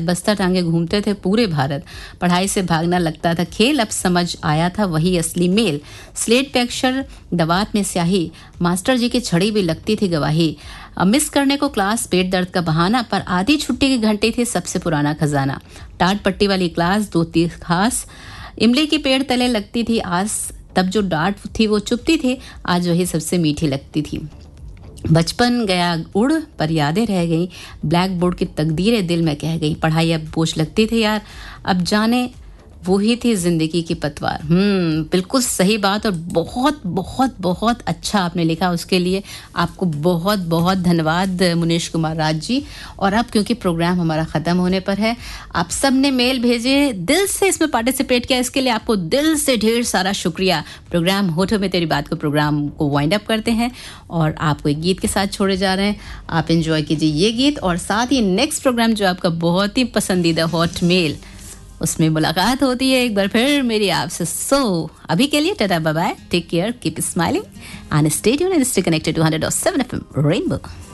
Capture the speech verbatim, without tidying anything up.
बस्ता टांगे घूमते थे पूरे भारत, पढ़ाई से भागना लगता था खेल, अब समझ आया था वही असली मेल। स्लेट पे अक्षर, दवात में स्याही, मास्टर जी की छड़ी भी लगती थी गवाही। मिस करने को क्लास पेट दर्द का बहाना, पर आधी छुट्टी की घंटे थी सबसे पुराना खजाना। टाट पट्टी वाली क्लास दो तीन खास, इमली के पेड़ तले लगती थी आस, तब जो डांट थी वो चुपती थी, आज वही सबसे मीठी लगती थी। बचपन गया उड़ पर यादें रह गई, ब्लैक बोर्ड की तकदीरें दिल में कह गई। पढ़ाई अब बोझ लगती थी यार, अब जाने वो ही थी जिंदगी की पतवार। हम्म बिल्कुल सही बात, और बहुत बहुत बहुत अच्छा आपने लिखा, उसके लिए आपको बहुत बहुत धन्यवाद मुनीश कुमार राज जी। और अब क्योंकि प्रोग्राम हमारा ख़त्म होने पर है, आप सब ने मेल भेजे, दिल से इसमें पार्टिसिपेट किया, इसके लिए आपको दिल से ढेर सारा शुक्रिया। प्रोग्राम होठों में तेरी बात को प्रोग्राम को वाइंड अप करते हैं और आपको एक गीत के साथ छोड़े जा रहे हैं। आप एंजॉय कीजिए ये गीत, और साथ ही नेक्स्ट प्रोग्राम जो आपका बहुत ही पसंदीदा हॉट मेल, उसमें मुलाकात होती है एक बार फिर मेरी आपसे। सो अभी के लिए tata bye bye, take care, keep smiling and stay tuned and stay connected to one hundred point seven F M rainbow.